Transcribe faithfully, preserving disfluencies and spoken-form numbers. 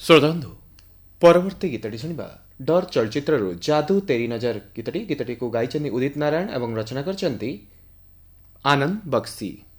ଶ୍ରୋତାବନ୍ଧୁ ପରବର୍ତ୍ତୀ ଗୀତଟି ଶୁଣିବା ଡର ଚଳଚ୍ଚିତ୍ରରୁ ଯାଦୁ ତେରି ନଜର ଗୀତଟି ଗୀତଟିକୁ ଗାଇଛନ୍ତି ଉଦିତ ନାରାୟଣ ଏବଂ ରଚନା କରିଛନ୍ତି ଆନନ୍ଦ ବକ୍ସି।